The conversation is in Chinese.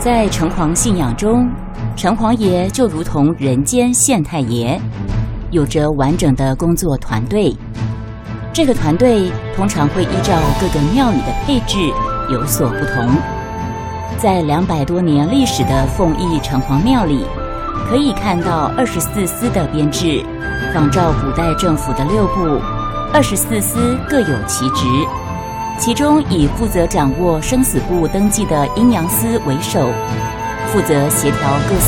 在城隍信仰中，城隍爷就如同人间县太爷，有着完整的工作团队。这个团队通常会依照各个庙宇的配置有所不同。在200多年历史的凤义城隍庙里，可以看到24司的编制，仿照古代政府的6部，24司各有其职。其中以负责掌握生死簿登记的阴阳司为首，负责协调各司